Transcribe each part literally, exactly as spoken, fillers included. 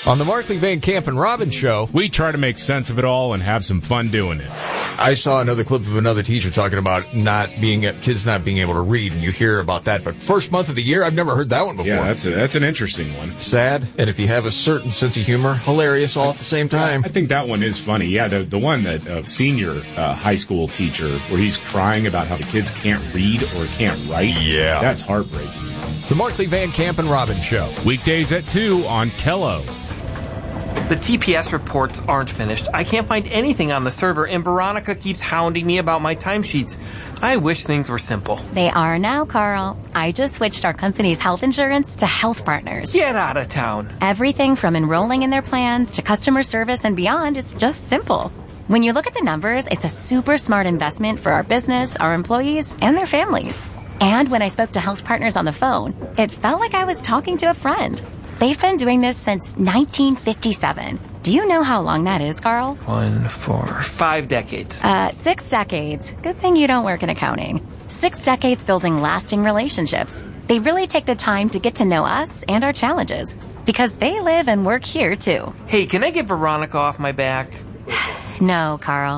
On the Markley, Van Camp, and Robbins show, we try to make sense of it all and have some fun doing it. I saw another clip of another teacher talking about not being kids not being able to read, and you hear about that. But first month of the year, I've never heard that one before. Yeah, that's a, that's an interesting one. Sad, and if you have a certain sense of humor, hilarious all at the same time. I think that one is funny. Yeah, the the one that uh, senior uh, high school teacher where he's crying about how the kids can't read or can't write. Yeah, that's heartbreaking. The Markley, Van Camp, and Robbins show, weekdays at two on Kello. The T P S reports aren't finished. I can't find anything on the server, and Veronica keeps hounding me about my timesheets. I wish things were simple. They are now, Carl. I just switched our company's health insurance to Health Partners. Get out of town. Everything from enrolling in their plans to customer service and beyond is just simple. When you look at the numbers, it's a super smart investment for our business, our employees, and their families. And when I spoke to Health Partners on the phone, it felt like I was talking to a friend. They've been doing this since nineteen fifty-seven. Do you know how long that is, Carl? One, four, five decades. Uh, six decades. Good thing you don't work in accounting. Six decades building lasting relationships. They really take the time to get to know us and our challenges, because they live and work here, too. Hey, can I get Veronica off my back? No, Carl.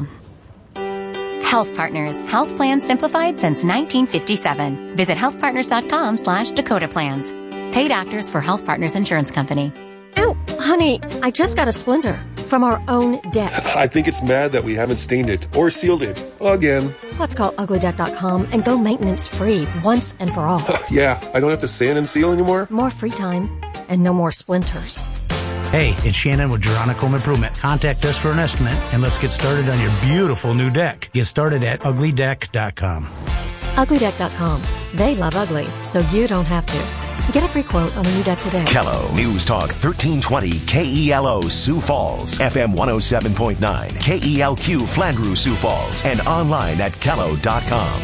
Health Partners. Health plans simplified since nineteen fifty-seven. Visit healthpartners.com slash Dakota plans. Paid actors for Health Partners Insurance Company. Ow, honey, I just got a splinter from our own deck. I think it's mad that we haven't stained it or sealed it again. Let's call ugly deck dot com and go maintenance free once and for all. Yeah, I don't have to sand and seal anymore. More free time and no more splinters. Hey, it's Shannon with Geronica Home Improvement. Contact us for an estimate and let's get started on your beautiful new deck. Get started at ugly deck dot com. ugly deck dot com. They love ugly, so you don't have to. Get a free quote on a new deck today. Kello News Talk thirteen twenty K E L O Sioux Falls, F M one oh seven point nine, K E L Q Flandreau Sioux Falls, and online at kello dot com.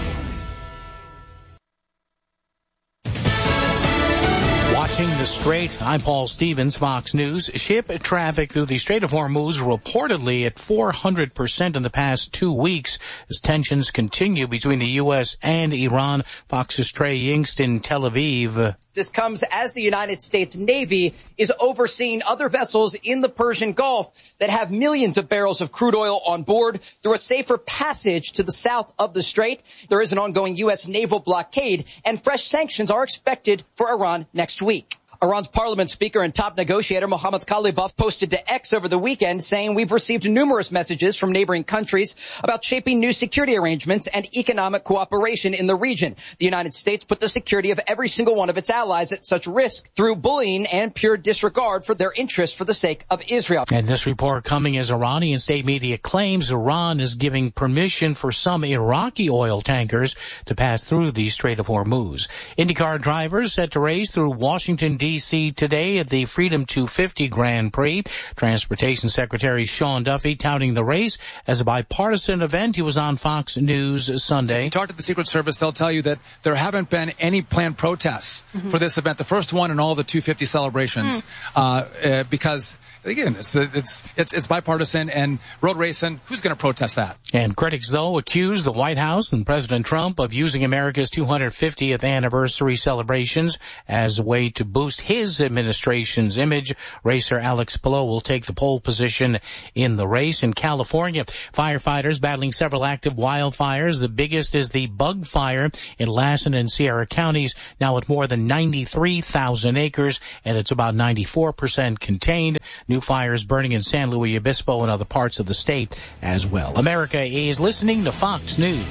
Watching the Strait, I'm Paul Stevens, Fox News. Ship traffic through the Strait of Hormuz reportedly at four hundred percent in the past two weeks as tensions continue between the U S and Iran. Fox's Trey Yingst in Tel Aviv. This comes as the United States Navy is overseeing other vessels in the Persian Gulf that have millions of barrels of crude oil on board through a safer passage to the south of the strait. There is an ongoing U S naval blockade, and fresh sanctions are expected for Iran next week. Iran's parliament speaker and top negotiator Mohammad Khalibaf posted to X over the weekend saying, "We've received numerous messages from neighboring countries about shaping new security arrangements and economic cooperation in the region. The United States put the security of every single one of its allies at such risk through bullying and pure disregard for their interests for the sake of Israel." And this report coming as Iranian state media claims Iran is giving permission for some Iraqi oil tankers to pass through the Strait of Hormuz. IndyCar drivers set to race through Washington, D C today at the Freedom two fifty Grand Prix. Transportation Secretary Sean Duffy touting the race as a bipartisan event. He was on Fox News Sunday. If you talk to the Secret Service, they'll tell you that there haven't been any planned protests mm-hmm. for this event, the first one in all the two fifty celebrations, mm. uh, uh, because again, it's, it's it's it's bipartisan and road racing. Who's going to protest that? And critics, though, accuse the White House and President Trump of using America's two hundred fiftieth anniversary celebrations as a way to boost his administration's image. Racer Alex Palou will take the pole position in the race. In California, firefighters battling several active wildfires. The biggest is the bug fire in Lassen and Sierra counties, now at more than ninety-three thousand acres, and it's about ninety-four percent contained. New fires burning in San Luis Obispo and other parts of the state as well. America is listening to Fox News.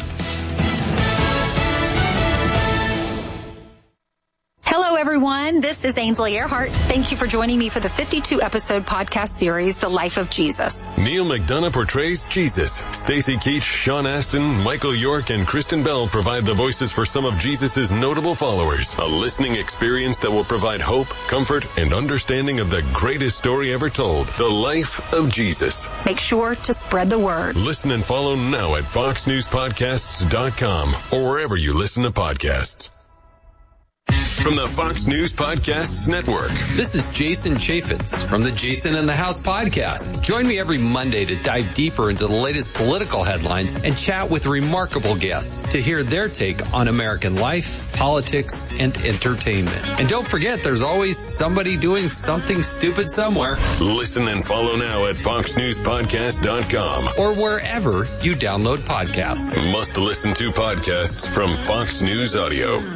Hello, everyone. This is Ainsley Earhart. Thank you for joining me for the fifty-two episode podcast series, The Life of Jesus. Neil McDonough portrays Jesus. Stacey Keach, Sean Astin, Michael York, and Kristen Bell provide the voices for some of Jesus' notable followers. A listening experience that will provide hope, comfort, and understanding of the greatest story ever told, The Life of Jesus. Make sure to spread the word. Listen and follow now at fox news podcasts dot com or wherever you listen to podcasts. from the Fox News Podcasts Network. This is Jason Chaffetz from the Jason in the House podcast. Join me every Monday to dive deeper into the latest political headlines and chat with remarkable guests to hear their take on American life, politics, and entertainment. And don't forget, there's always somebody doing something stupid somewhere. Listen and follow now at fox news podcast dot com or wherever you download podcasts. Must listen to podcasts from Fox News Audio.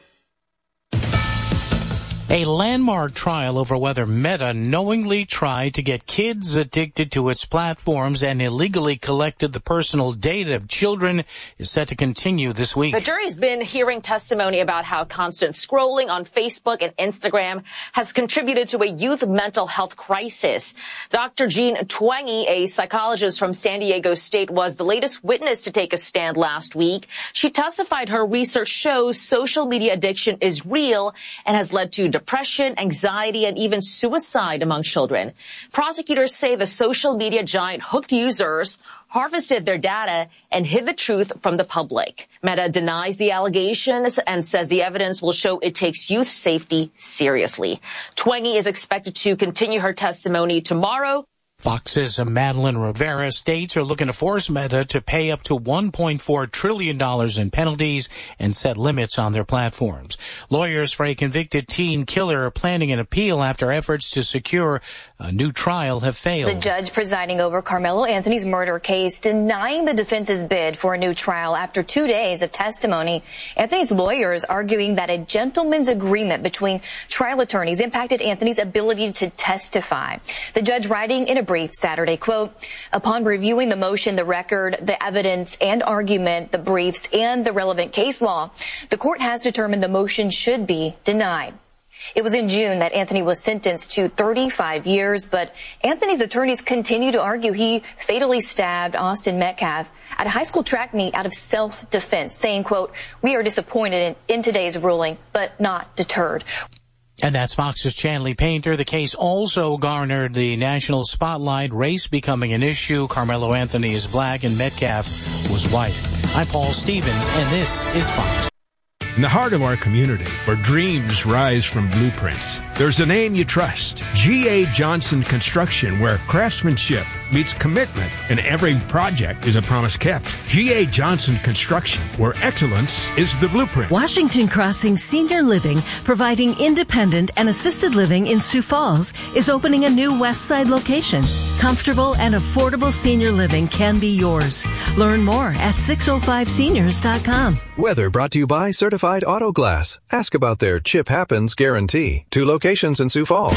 A landmark trial over whether Meta knowingly tried to get kids addicted to its platforms and illegally collected the personal data of children is set to continue this week. The jury's been hearing testimony about how constant scrolling on Facebook and Instagram has contributed to a youth mental health crisis. Doctor Jean Twenge, a psychologist from San Diego State, was the latest witness to take a stand last week. She testified her research shows social media addiction is real and has led to depression, anxiety, and even suicide among children. Prosecutors say the social media giant hooked users, harvested their data, and hid the truth from the public. Meta denies the allegations and says the evidence will show it takes youth safety seriously. Twenge is expected to continue her testimony tomorrow. Fox's Madeline Rivera states are looking to force Meta to pay up to one point four trillion dollars in penalties and set limits on their platforms. Lawyers for a convicted teen killer are planning an appeal after efforts to secure a new trial have failed. The judge presiding over Carmelo Anthony's murder case denying the defense's bid for a new trial after two days of testimony. Anthony's lawyers arguing that a gentleman's agreement between trial attorneys impacted Anthony's ability to testify. The judge writing in a brief Saturday, quote, upon reviewing the motion, the record, the evidence and argument, the briefs, and the relevant case law, the court has determined the motion should be denied. It was in June that Anthony was sentenced to thirty-five years, but Anthony's attorneys continue to argue he fatally stabbed Austin Metcalf at a high school track meet out of self-defense, saying, quote, we are disappointed in, in today's ruling, but not deterred. And that's Fox's Chanley Painter. The case also garnered the national spotlight, race becoming an issue. Carmelo Anthony is black and Metcalf was white. I'm Paul Stevens, and this is Fox. In the heart of our community, where dreams rise from blueprints, there's a name you trust. G A. Johnson Construction, where craftsmanship meets commitment and every project is a promise kept. G A. Johnson Construction, where excellence is the blueprint. Washington Crossing Senior Living, providing independent and assisted living in Sioux Falls, is opening a new West Side location. Comfortable and affordable senior living can be yours. Learn more at six oh five seniors dot com. Weather brought to you by Certified Auto Glass. Ask about their Chip Happens guarantee. Two locations in Sioux Falls.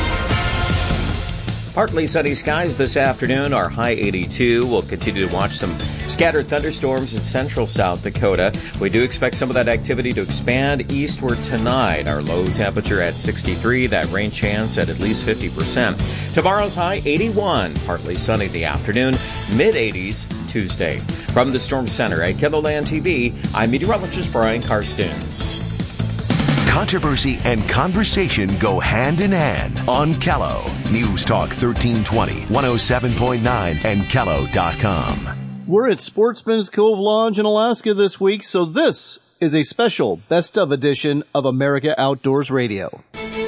Partly sunny skies this afternoon. Our high eighty-two. We'll continue to watch some scattered thunderstorms in central South Dakota. We do expect some of that activity to expand eastward tonight. Our low temperature at sixty-three. That rain chance at at least fifty percent. Tomorrow's high eighty-one. Partly sunny in the afternoon. mid eighties Tuesday. From the Storm Center at KELOLAND T V, I'm meteorologist Brian Karstens. Controversy and conversation go hand in hand on Kello. News Talk thirteen twenty, one oh seven point nine, and Kello dot com. We're at Sportsman's Cove Lodge in Alaska this week, so this is a special best of edition of America Outdoors Radio.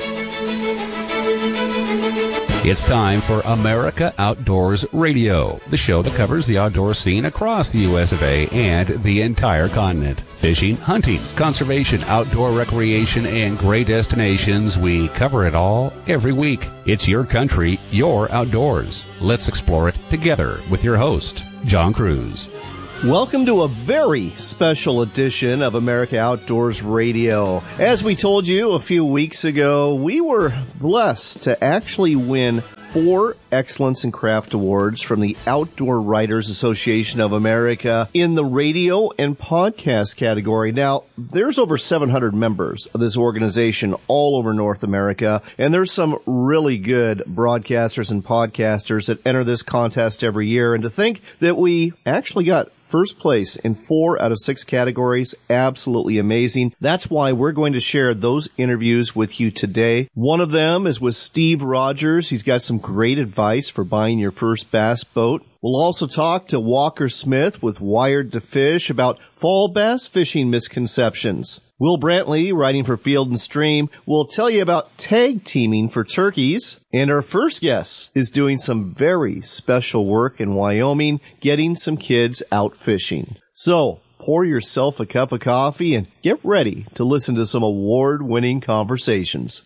It's time for America Outdoors Radio, the show that covers the outdoor scene across the U S of A and the entire continent. Fishing, hunting, conservation, outdoor recreation, and great destinations. We cover it all every week. It's your country, your outdoors. Let's explore it together with your host, John Cruz. Welcome to a very special edition of America Outdoors Radio. As we told you a few weeks ago, we were blessed to actually win four Excellence in Craft Awards from the Outdoor Writers Association of America in the radio and podcast category. Now, there's over seven hundred members of this organization all over North America, and there's some really good broadcasters and podcasters that enter this contest every year. And to think that we actually got first place in four out of six categories. Absolutely amazing. That's why we're going to share those interviews with you today. One of them is with Steve Rogers. He's got some great advice for buying your first bass boat. We'll also talk to Walker Smith with Wired to Fish about fall bass fishing misconceptions. Will Brantley, writing for Field and Stream, will tell you about tag teaming for turkeys. And our first guest is doing some very special work in Wyoming, getting some kids out fishing. So, pour yourself a cup of coffee and get ready to listen to some award-winning conversations.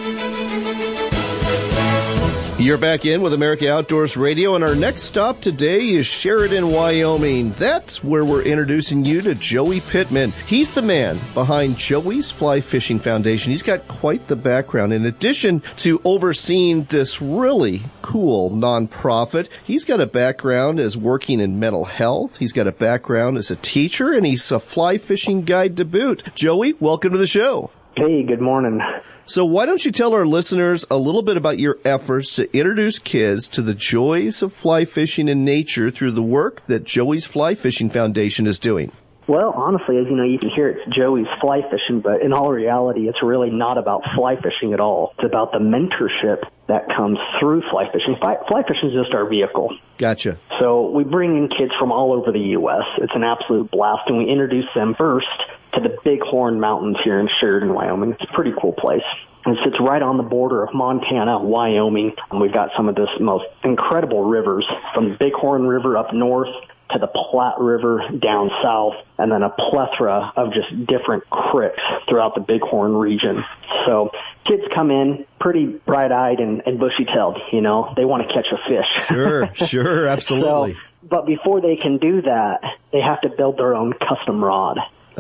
You're back in with America Outdoors Radio, and our next stop today is Sheridan, Wyoming. That's where we're introducing you to Joey Pittman. He's the man behind Joey's Fly Fishing Foundation. He's got quite the background. In addition to overseeing this really cool nonprofit, he's got a background as working in mental health. He's got a background as a teacher, and he's a fly fishing guide to boot. Joey, welcome to the show. Hey, good morning. So why don't you tell our listeners a little bit about your efforts to introduce kids to the joys of fly fishing in nature through the work that Joey's Fly Fishing Foundation is doing? Well, honestly, as you know, you can hear it's Joey's Fly Fishing, but in all reality, it's really not about fly fishing at all. It's about the mentorship that comes through fly fishing. Fly, fly fishing is just our vehicle. Gotcha. So we bring in kids from all over the U S. It's an absolute blast, and we introduce them first to the Bighorn Mountains here in Sheridan, Wyoming. It's a pretty cool place. It sits right on the border of Montana, Wyoming, and we've got some of the most incredible rivers, from the Bighorn River up north to the Platte River down south, and then a plethora of just different creeks throughout the Bighorn region. So kids come in pretty bright-eyed and, and bushy-tailed, you know. They want to catch a fish. Sure, sure, absolutely. So, but before they can do that, they have to build their own custom rod.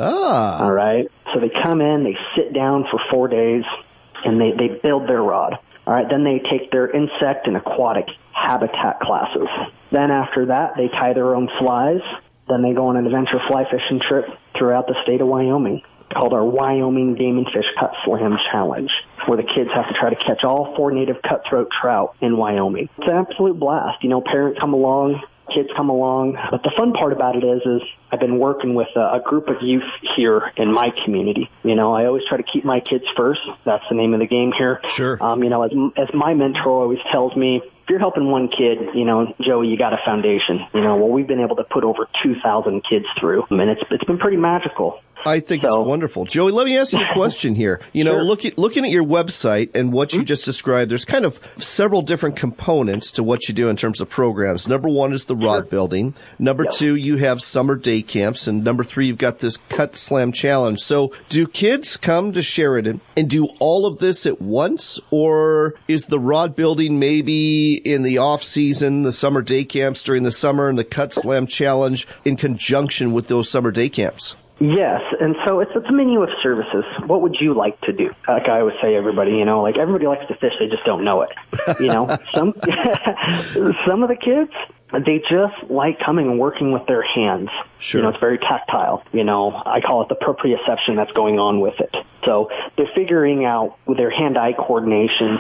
Ah. All right. So they come in, they sit down for four days, and they, they build their rod. All right. Then they take their insect and aquatic habitat classes. Then after that, they tie their own flies. Then they go on an adventure fly fishing trip throughout the state of Wyoming, called our Wyoming Game and Fish Cut Slam Challenge, where the kids have to try to catch all four native cutthroat trout in Wyoming. It's an absolute blast. You know, parents come along, kids come along. But the fun part about it is, is I've been working with a, a group of youth here in my community. You know, I always try to keep my kids first. That's the name of the game here. Sure. Um, you know, as, as my mentor always tells me, if you're helping one kid, you know, Joey, you got a foundation. You know, well, we've been able to put over two thousand kids through, and it's it's been pretty magical. I think so, it's wonderful. Joey, let me ask you a question here. You know, Sure. look at, looking at your website and what you just described, there's kind of several different components to what you do in terms of programs. Number one is the rod building. Number Yep. two, you have summer day camps. And number three, you've got this Cut Slam Challenge. So do kids come to Sheridan and do all of this at once? Or is the rod building maybe in the off season, the summer day camps during the summer, and the Cut Slam Challenge in conjunction with those summer day camps? Yes, and so it's, it's a menu of services. What would you like to do? Like I always say, everybody, you know, like everybody likes to fish, they just don't know it. You know, some some of the kids, they just like coming and working with their hands. Sure. You know, it's very tactile. You know, I call it the proprioception that's going on with it. So they're figuring out with their hand-eye coordination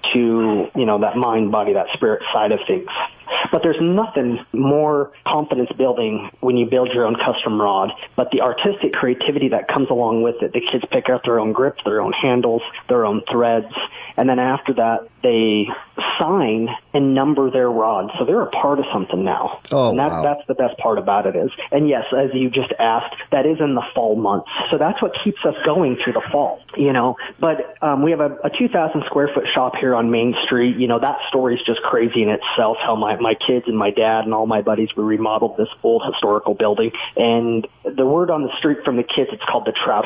to, you know, that mind, body, that spirit side of things. But there's nothing more confidence building when you build your own custom rod, but the artistic creativity that comes along with it. The kids pick out their own grips, their own handles, their own threads, and then after that, they sign and number their rods. So they're a part of something now. Oh, and that, wow. that's the best part about it is. And yes, as you just asked, that is in the fall months. So that's what keeps us going through the fall, you know. But um, we have a, a two thousand square foot shop here on Main Street. You know, that story is just crazy in itself, how my, my kids and my dad and all my buddies, we remodeled this old historical building. And the word on the street from the kids, it's called the Trout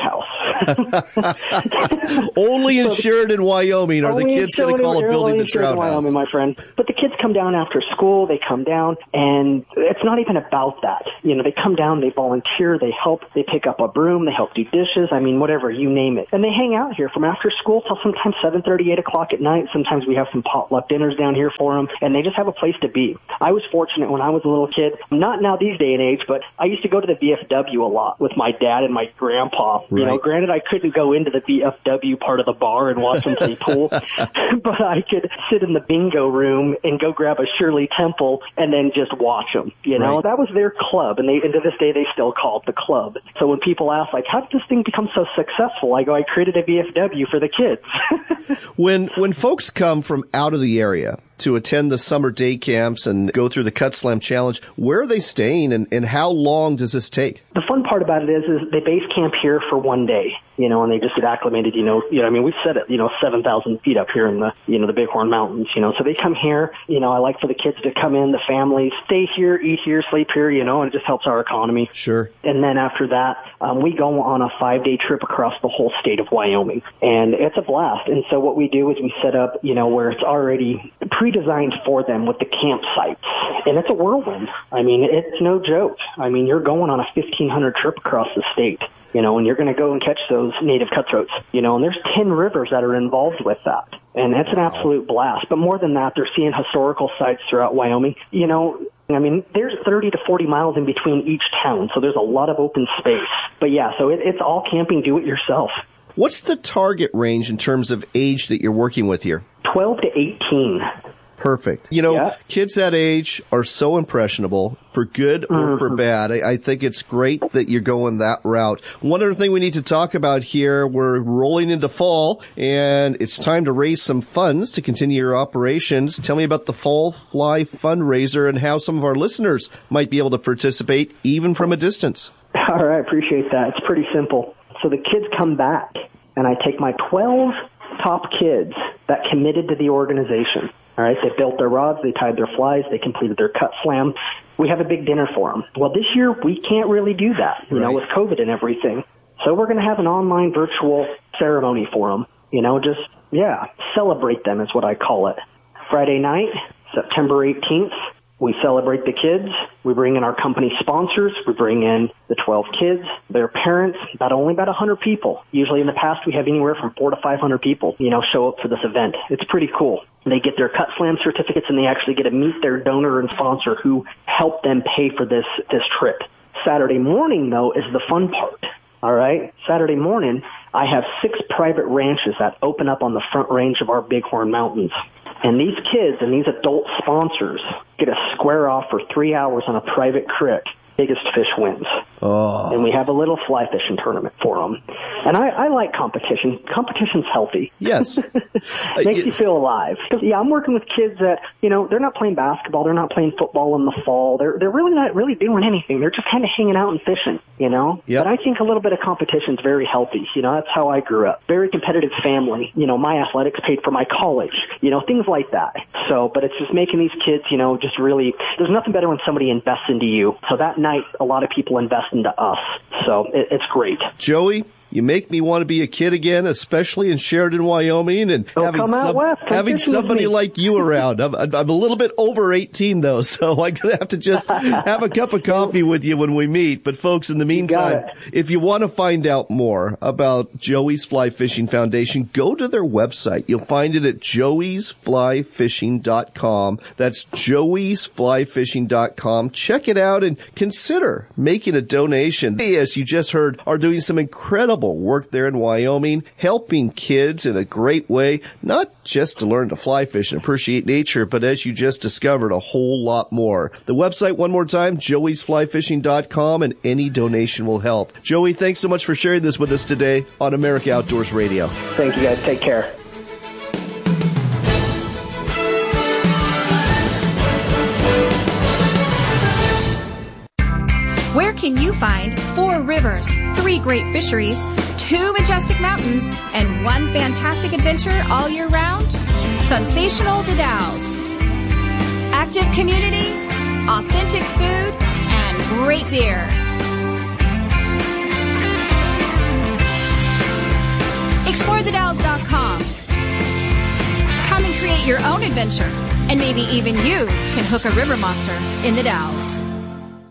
House. Only in Sheridan, Wyoming are the Only in kids going to call a Sheridan- building only the in Sheridan, Trout House. Wyoming, my friend. But the kids come down after school, they come down, and it's not even about that. You know, they come down, they volunteer, they help, they pick up a broom, they help do dishes, I mean, whatever, you name it. And they hang out here from after school till sometimes seven thirty, eight o'clock at night. Sometimes we have some potluck dinners down here for them, and they just have a place to be. I was fortunate when I was a little kid, not now these day and age, but I used to go to the B F W a lot with my dad and my grandpa. Right. You know, granted, I couldn't go into the B F W part of the bar and watch them play pool, but I could sit in the bingo room and go grab a Shirley Temple and then just watch them. You know, Right. that was their club, and they, and to this day, they still call it the club. So when people ask, like, how did this thing become so successful? I go, I created a V F W for the kids. When when folks come from out of the area to attend the summer day camps and go through the Cut Slam Challenge, where are they staying, and, and how long does this take? The fun part about it is, is they base camp here for one day, you know, and they just get acclimated, you know, you know, I mean, we've set it, you know, seven thousand feet up here in the, you know, the Bighorn Mountains, you know, so they come here, you know, I like for the kids to come in, the families, stay here, eat here, sleep here, you know, and it just helps our economy. Sure. And then after that, um, we go on a five-day trip across the whole state of Wyoming, and it's a blast. And so what we do is we set up, you know, where it's already pre-designed for them with the campsites, and it's a whirlwind. I mean, it's no joke. I mean, you're going on a fifteen hundred trip across the state, you know, and you're going to go and catch those native cutthroats, you know, and there's ten rivers that are involved with that. And it's an absolute blast. But more than that, they're seeing historical sites throughout Wyoming. You know, I mean, there's thirty to forty miles in between each town, so there's a lot of open space. But yeah, so it, it's all camping, do it yourself. What's the target range in terms of age that you're working with here? twelve to eighteen. Perfect. You know, Yeah. kids that age are so impressionable, for good or for bad. I, I think it's great that you're going that route. One other thing we need to talk about here, we're rolling into fall, and it's time to raise some funds to continue your operations. Tell me about the Fall Fly fundraiser and how some of our listeners might be able to participate even from a distance. All right, appreciate that. It's pretty simple. So the kids come back, and I take my twelve top kids that committed to the organization. All right, they built their rods, they tied their flies, they completed their cut slam. We have a big dinner for them. Well, this year we can't really do that, you know, with COVID and everything. So we're going to have an online virtual ceremony for them. You know, just, yeah, celebrate them is what I call it. Friday night, September eighteenth, we celebrate the kids. We bring in our company sponsors. We bring in the twelve kids, their parents, about only about one hundred people. Usually in the past, we have anywhere from four to five hundred people, you know, show up for this event. It's pretty cool. They get their Cut Slam certificates, and they actually get to meet their donor and sponsor who helped them pay for this, this trip. Saturday morning, though, is the fun part. All right? Saturday morning, I have six private ranches that open up on the front range of our Bighorn Mountains. And these kids and these adult sponsors get to square off for three hours on a private creek. Biggest fish wins. Oh. And we have a little fly fishing tournament for them. And I, I like competition. Competition's healthy. Yes. Makes you feel alive. 'Cause, yeah, I'm working with kids that, you know, they're not playing basketball. They're not playing football in the fall. They're they're really not really doing anything. They're just kind of hanging out and fishing, you know? Yep. But I think a little bit of competition's very healthy. You know, that's how I grew up. Very competitive family. You know, my athletics paid for my college. You know, things like that. So, but it's just making these kids, you know, just really, there's nothing better when somebody invests into you. So that night, a lot of people invest into us. So it, it's great. Joey, you make me want to be a kid again, especially in Sheridan, Wyoming, and oh, having, come out some, west. Come having fishing with somebody me. like you around. I'm, I'm a little bit over eighteen, though, so I'm going to have to just have a cup of coffee with you when we meet. But, folks, in the meantime, if you want to find out more about Joey's Fly Fishing Foundation, go to their website. You'll find it at joeys fly fishing dot com. That's joeys fly fishing dot com. Check it out and consider making a donation. They, as you just heard, are doing some incredible work there in Wyoming, helping kids in a great way, not just to learn to fly fish and appreciate nature, but as you just discovered, a whole lot more. The website, one more time, joeys fly fishing dot com, and any donation will help. Joey, thanks so much for sharing this with us today on America Outdoors Radio. Thank you, guys. Take care. Where can you find four rivers, three great fisheries, two majestic mountains, and one fantastic adventure all year round? Sensational The Dalles. Active community, authentic food, and great beer. explore the dalles dot com. Come and create your own adventure, and maybe even you can hook a river monster in the Dalles.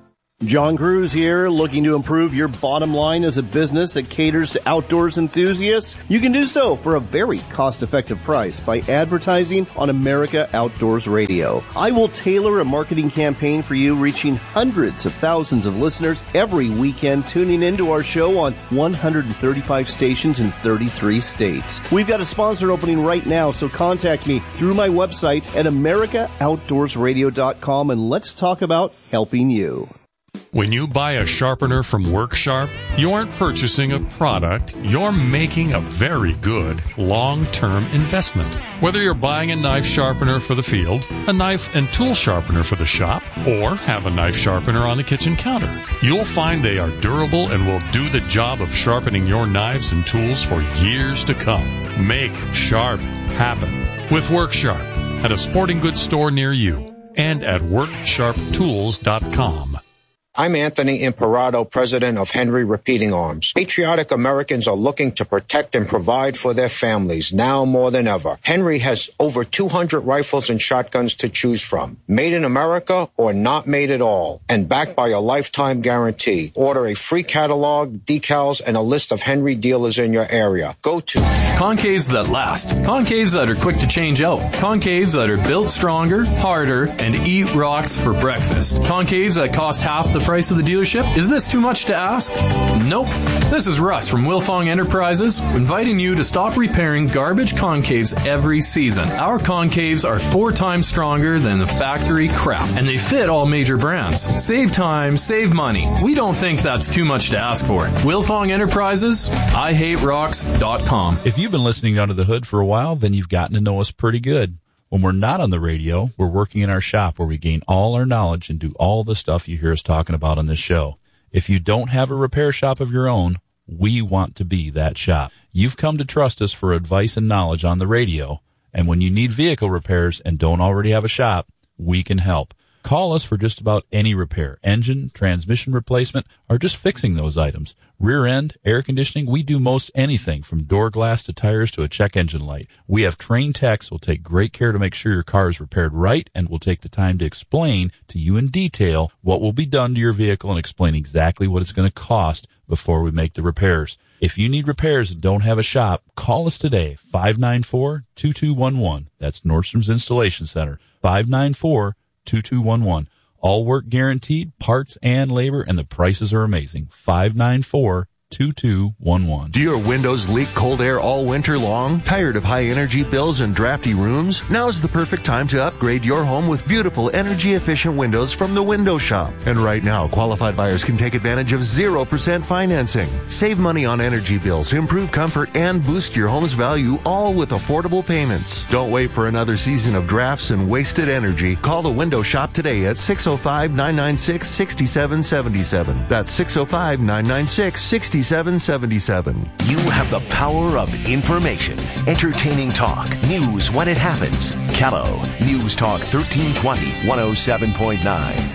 John Cruz here, looking to improve your bottom line as a business that caters to outdoors enthusiasts? You can do so for a very cost-effective price by advertising on America Outdoors Radio. I will tailor a marketing campaign for you, reaching hundreds of thousands of listeners every weekend tuning into our show on one hundred thirty-five stations in thirty-three states. We've got a sponsor opening right now, so contact me through my website at america outdoors radio dot com and let's talk about helping you. When you buy a sharpener from WorkSharp, you aren't purchasing a product, you're making a very good long-term investment. Whether you're buying a knife sharpener for the field, a knife and tool sharpener for the shop, or have a knife sharpener on the kitchen counter, you'll find they are durable and will do the job of sharpening your knives and tools for years to come. Make sharp happen with WorkSharp at a sporting goods store near you and at work sharp tools dot com. I'm Anthony Imperato, president of Henry Repeating Arms. Patriotic Americans are looking to protect and provide for their families now more than ever. Henry has over two hundred rifles and shotguns to choose from. Made in America or not made at all. And backed by a lifetime guarantee. Order a free catalog, decals, and a list of Henry dealers in your area. Go to Concaves that last. Concaves that are quick to change out. Concaves that are built stronger, harder, and eat rocks for breakfast. Concaves that cost half the price of the dealership? Is this too much to ask? Nope. This is Russ from Wilfong Enterprises, inviting you to stop repairing garbage concaves every season. Our concaves are four times stronger than the factory crap, and they fit all major brands. Save time, save money. We don't think that's too much to ask for. Wilfong Enterprises, I hate rocks dot com. If you've been listening Under the Hood for a while, then you've gotten to know us pretty good. When we're not on the radio, we're working in our shop where we gain all our knowledge and do all the stuff you hear us talking about on this show. If you don't have a repair shop of your own, we want to be that shop. You've come to trust us for advice and knowledge on the radio, and when you need vehicle repairs and don't already have a shop, we can help. Call us for just about any repair, engine, transmission replacement, or just fixing those items. Rear end, air conditioning, we do most anything from door glass to tires to a check engine light. We have trained techs who will take great care to make sure your car is repaired right and will take the time to explain to you in detail what will be done to your vehicle and explain exactly what it's going to cost before we make the repairs. If you need repairs and don't have a shop, call us today, five nine four, two two one one. That's Nordstrom's Installation Center, five nine four, two two one one. All work guaranteed, parts and labor, and the prices are amazing. five nine four, two two one one. Do your windows leak cold air all winter long? Tired of high energy bills and drafty rooms? Now's the perfect time to upgrade your home with beautiful energy efficient windows from the Window Shop. And right now, qualified buyers can take advantage of zero percent financing. Save money on energy bills, improve comfort, and boost your home's value, all with affordable payments. Don't wait for another season of drafts and wasted energy. Call the Window Shop today at six oh five, nine nine six, six seven seven seven. That's six oh five, nine nine six, six seven seven seven. You have the power of information. Entertaining talk. News when it happens. Kello. News Talk thirteen twenty, one oh seven point nine.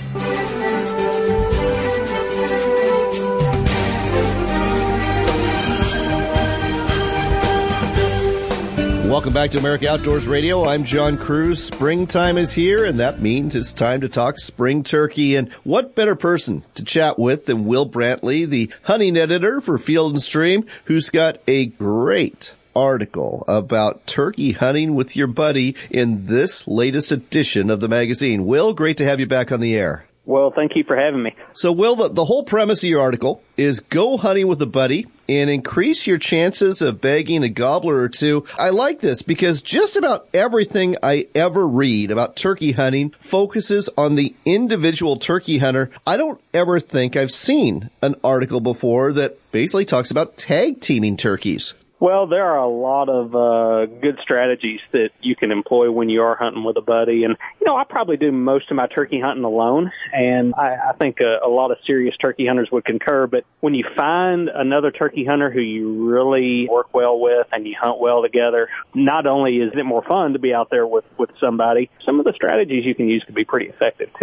Welcome back to America Outdoors Radio. I'm John Cruz. Springtime is here, and that means it's time to talk spring turkey. And what better person to chat with than Will Brantley, the hunting editor for Field and Stream, who's got a great article about turkey hunting with your buddy in this latest edition of the magazine. Will, great to have you back on the air. Well, thank you for having me. So, Will, the, the whole premise of your article is go hunting with a buddy and increase your chances of bagging a gobbler or two. I like this because just about everything I ever read about turkey hunting focuses on the individual turkey hunter. I don't ever think I've seen an article before that basically talks about tag teaming turkeys. Well, there are a lot of uh, good strategies that you can employ when you are hunting with a buddy. And, you know, I probably do most of my turkey hunting alone, and I, I think a, a lot of serious turkey hunters would concur. But when you find another turkey hunter who you really work well with and you hunt well together, not only is it more fun to be out there with, with somebody, some of the strategies you can use can be pretty effective, too.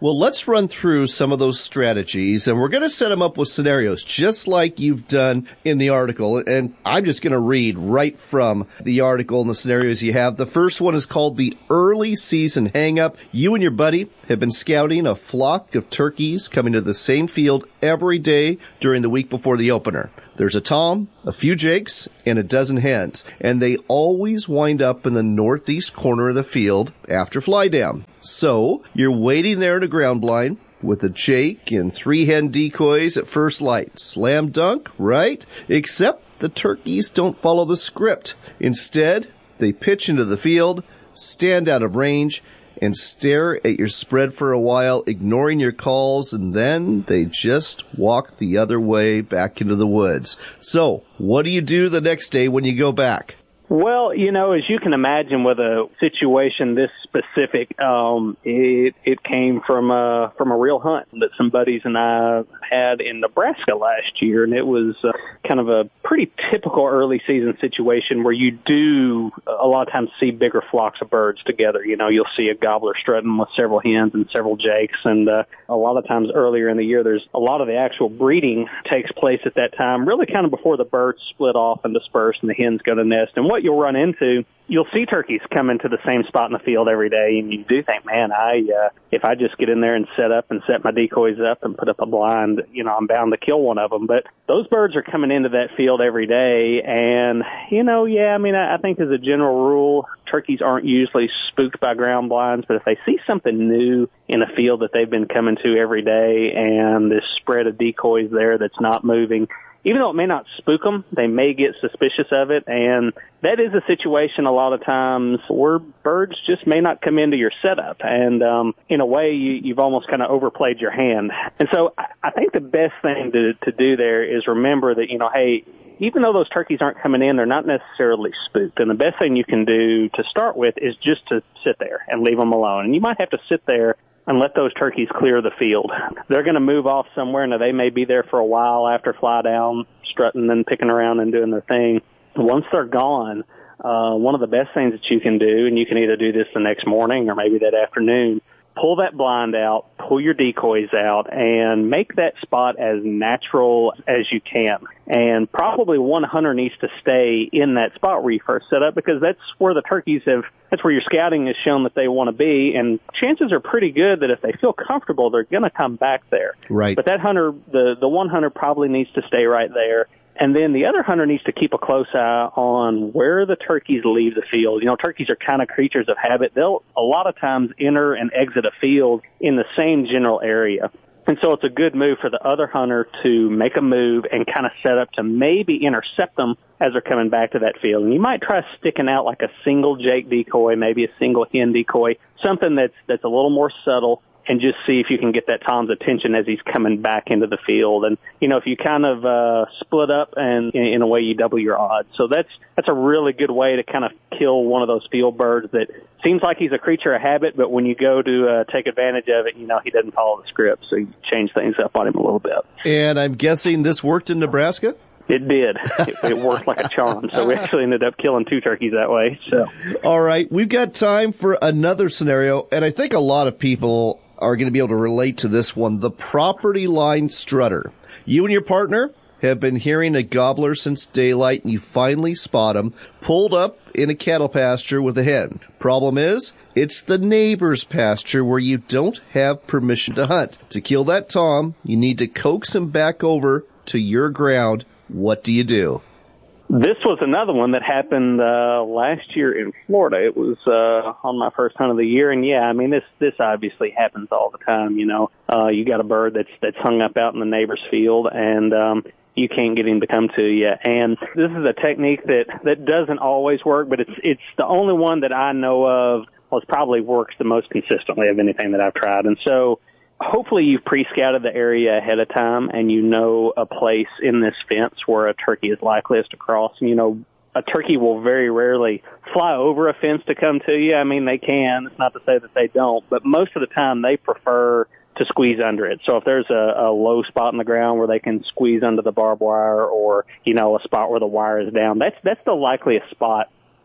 Well, let's run through some of those strategies, and we're going to set them up with scenarios, just like you've done in the article. And I'm just going to read right from the article and the scenarios you have. The first one is called the early season hang-up. You and your buddy have been scouting a flock of turkeys coming to the same field every day during the week before the opener. There's a tom, a few jakes, and a dozen hens, and they always wind up in the northeast corner of the field after fly down. So you're waiting there in a ground blind with a jake and three hen decoys at first light. Slam dunk, right? Except the turkeys don't follow the script. Instead, they pitch into the field, stand out of range, and stare at your spread for a while, ignoring your calls, and then they just walk the other way back into the woods. So, what do you do the next day when you go back? Well, you know, as you can imagine, with a situation this specific, um, it it came from a from a real hunt that some buddies and I had in Nebraska last year, and it was uh, kind of a pretty typical early season situation where you do a lot of times see bigger flocks of birds together. You know, you'll see a gobbler strutting with several hens and several jakes, and uh, a lot of times earlier in the year, there's a lot of the actual breeding takes place at that time, really kind of before the birds split off and disperse and the hens go to nest. And what you'll run into, you'll see turkeys come into the same spot in the field every day, and you do think, man, I uh, if I just get in there and set up and set my decoys up and put up a blind, you know, I'm bound to kill one of them. But those birds are coming into that field every day, and, you know, yeah, I mean, I, I think as a general rule, turkeys aren't usually spooked by ground blinds, but if they see something new in a field that they've been coming to every day and this spread of decoys there that's not moving, even though it may not spook them, they may get suspicious of it, and that is a situation a lot of times where birds just may not come into your setup, and um, in a way, you, you've almost kind of overplayed your hand. And so I, I think the best thing to, to do there is remember that, you know, hey, even though those turkeys aren't coming in, they're not necessarily spooked, and the best thing you can do to start with is just to sit there and leave them alone. And you might have to sit there and let those turkeys clear the field. They're going to move off somewhere. Now, they may be there for a while after fly down, strutting and picking around and doing their thing. Once they're gone, uh, one of the best things that you can do, and you can either do this the next morning or maybe that afternoon, pull that blind out, pull your decoys out, and make that spot as natural as you can. And probably one hunter needs to stay in that spot where you first set up, because that's where the turkeys have, that's where your scouting has shown that they want to be, and chances are pretty good that if they feel comfortable, they're going to come back there. Right. But that hunter, the, the one hunter probably needs to stay right there. And then the other hunter needs to keep a close eye on where the turkeys leave the field. You know, turkeys are kind of creatures of habit. They'll a lot of times enter and exit a field in the same general area. And so it's a good move for the other hunter to make a move and kind of set up to maybe intercept them as they're coming back to that field. And you might try sticking out like a single jake decoy, maybe a single hen decoy, something that's that's a little more subtle, and just see if you can get that tom's attention as he's coming back into the field. And, you know, if you kind of uh, split up and in, in a way you double your odds. So that's that's a really good way to kind of kill one of those field birds that seems like he's a creature of habit, but when you go to uh, take advantage of it, you know, he doesn't follow the script. So you change things up on him a little bit. And I'm guessing this worked in Nebraska? It did. It, it worked like a charm. So we actually ended up killing two turkeys that way. So, all right. We've got time for another scenario, and I think a lot of people are going to be able to relate to this one. The property line strutter. You and your partner have been hearing a gobbler since daylight, and you finally spot him pulled up in a cattle pasture with a hen. Problem is, it's the neighbor's pasture where you don't have permission to hunt. To kill that tom, you need to coax him back over to your ground. What do you do? This was another one that happened uh, last year in Florida. It was uh, on my first hunt of the year, and yeah, I mean this this obviously happens all the time. You know, uh, you got a bird that's that's hung up out in the neighbor's field, and um, you can't get him to come to you. And this is a technique that that doesn't always work, but it's it's the only one that I know of. Well, it probably works the most consistently of anything that I've tried, and so. Hopefully you've pre-scouted the area ahead of time and you know a place in this fence where a turkey is likeliest to cross. And, you know, a turkey will very rarely fly over a fence to come to you. I mean, they can. It's not to say that they don't. But most of the time they prefer to squeeze under it. So if there's a, a low spot in the ground where they can squeeze under the barbed wire or, you know, a spot where the wire is down, that's that's the likeliest spot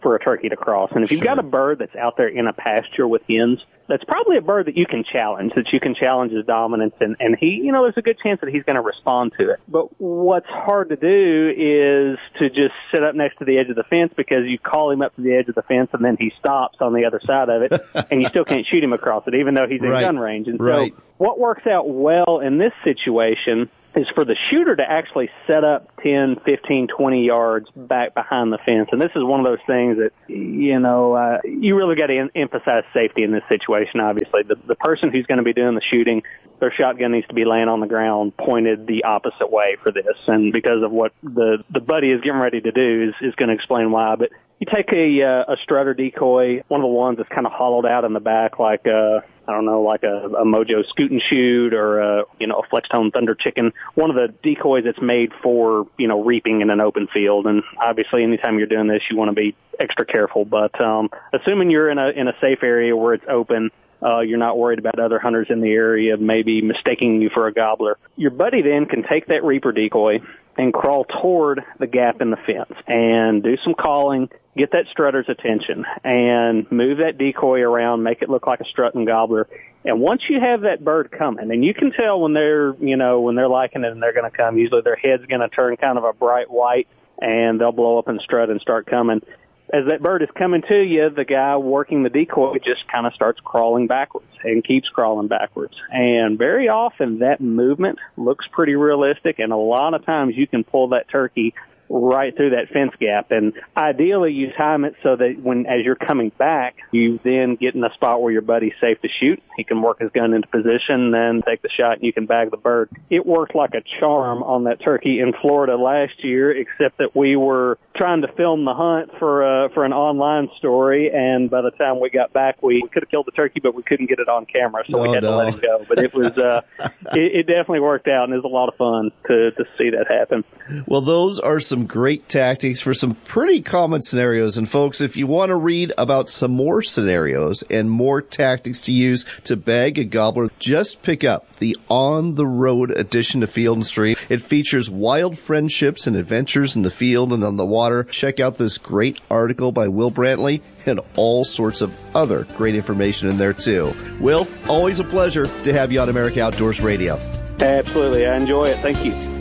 for a turkey to cross. And if you've got a bird that's out there in a pasture with hens, that's probably a bird that you can challenge, that you can challenge his dominance, and, and he, you know, there's a good chance that he's going to respond to it. But what's hard to do is to just sit up next to the edge of the fence, because you call him up to the edge of the fence and then he stops on the other side of it, and you still can't shoot him across it, even though he's in right. gun range. And right. so what works out well in this situation is for the shooter to actually set up ten, fifteen, twenty yards back behind the fence. And this is one of those things that, you know, uh, you really got to em- emphasize safety in this situation, obviously. The, the person who's going to be doing the shooting, their shotgun needs to be laying on the ground pointed the opposite way for this. And because of what the, the buddy is getting ready to do is, is going to explain why. But you take a, uh, a strutter decoy, one of the ones that's kind of hollowed out in the back, like uh I don't know, like a, a Mojo Scoot and Shoot or, a, you know, a Flextone Thunder Chicken, one of the decoys that's made for, you know, reaping in an open field. And obviously anytime you're doing this, you want to be extra careful. But um, assuming you're in a in a safe area where it's open, uh, you're not worried about other hunters in the area maybe mistaking you for a gobbler, your buddy then can take that Reaper decoy and crawl toward the gap in the fence and do some calling, get that strutter's attention, and move that decoy around, make it look like a strutting gobbler. And once you have that bird coming, and you can tell when they're, you know, when they're liking it and they're going to come, usually their head's going to turn kind of a bright white, and they'll blow up and strut and start coming. As that bird is coming to you, the guy working the decoy just kind of starts crawling backwards and keeps crawling backwards. And very often that movement looks pretty realistic, and a lot of times you can pull that turkey right through that fence gap. And ideally you time it so that when, as you're coming back, you then get in a spot where your buddy's safe to shoot. He can work his gun into position, then take the shot, and you can bag the bird. It worked like a charm on that turkey in Florida last year, except that we were trying to film the hunt for uh, for an online story, and by the time we got back, we could have killed the turkey, but we couldn't get it on camera, so no, we had no. to let it go. But it was uh, it, it definitely worked out, and it was a lot of fun to, to see that happen. Well, those are some great tactics for some pretty common scenarios. And folks, if you want to read about some more scenarios and more tactics to use to bag a gobbler, just pick up the On the Road edition of Field and Stream. It features wild friendships and adventures in the field and on the water. Check out this great article by Will Brantley and all sorts of other great information in there too. Will, always a pleasure to have you on America Outdoors Radio. Absolutely. I enjoy it. Thank you.